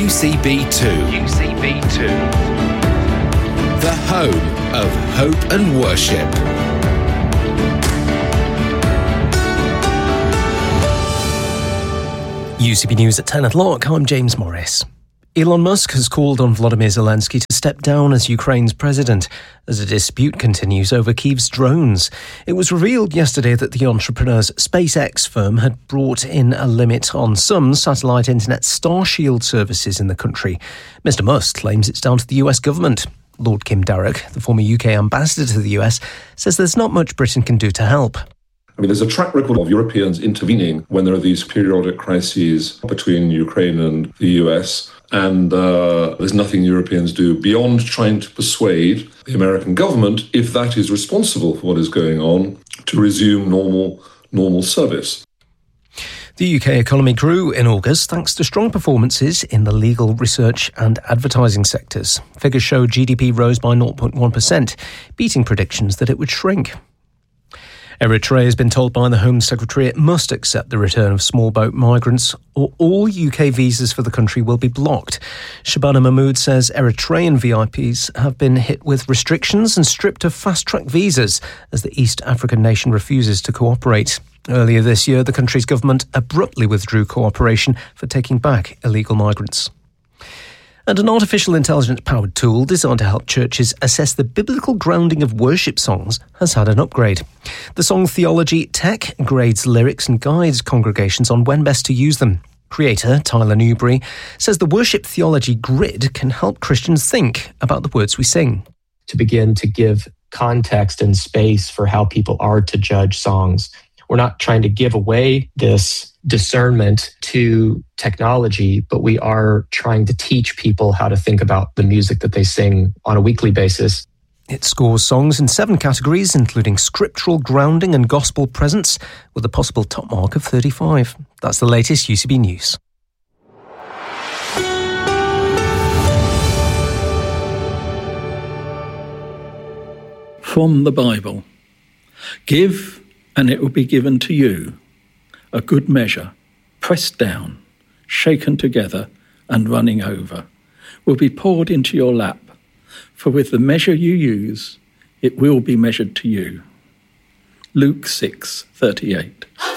UCB2. UCB2. The home of hope and worship. UCB News at 10 o'clock, I'm James Morris. Elon Musk has called on Volodymyr Zelensky to step down as Ukraine's president as a dispute continues over Kyiv's drones. It was revealed yesterday that the entrepreneur's SpaceX firm had brought in a limit on some satellite internet Starshield services in the country. Mr. Musk claims it's down to the US government. Lord Kim Darroch, the former UK ambassador to the US, says there's not much Britain can do to help. I mean, there's a track record of Europeans intervening when there are these periodic crises between Ukraine and the US, and there's nothing Europeans do beyond trying to persuade the American government, if that is responsible for what is going on, to resume normal service. The UK economy grew in August thanks to strong performances in the legal, research and advertising sectors. Figures show GDP rose by 0.1%, beating predictions that it would shrink. Eritrea has been told by the Home Secretary it must accept the return of small boat migrants or all UK visas for the country will be blocked. Shabana Mahmood says Eritrean VIPs have been hit with restrictions and stripped of fast-track visas as the East African nation refuses to cooperate. Earlier this year, the country's government abruptly withdrew cooperation for taking back illegal migrants. And an artificial intelligence-powered tool designed to help churches assess the biblical grounding of worship songs has had an upgrade. The song Theology Tech grades lyrics and guides congregations on when best to use them. Creator Tyler Newberry says the Worship Theology Grid can help Christians think about the words we sing. To begin to give context and space for how people are to judge songs. We're not trying to give away this discernment to technology, but we are trying to teach people how to think about the music that they sing on a weekly basis. It scores songs in 7 categories, including scriptural grounding and gospel presence, with a possible top mark of 35. That's the latest UCB News. From the Bible. Give, and it will be given to you. A good measure, pressed down, shaken together, and running over, will be poured into your lap. For with the measure you use, it will be measured to you. Luke 6:38.